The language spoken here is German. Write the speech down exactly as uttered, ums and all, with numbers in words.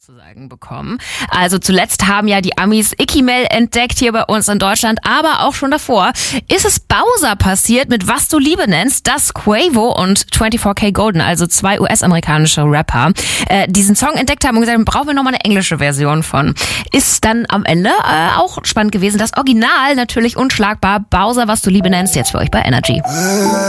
sozusagen bekommen. Also zuletzt haben ja die Amis Icky Mel entdeckt hier bei uns in Deutschland, aber auch schon davor ist es Bowser passiert mit Was du Liebe nennst, das Quavo und vierundzwanzig K Golden, also zwei U S-amerikanische Rapper, äh, diesen Song entdeckt haben und gesagt, brauchen wir nochmal eine englische Version von. Ist dann am Ende äh, auch spannend gewesen. Das Original natürlich unschlagbar. Bowser, Was du Liebe nennst, jetzt für euch bei Energy.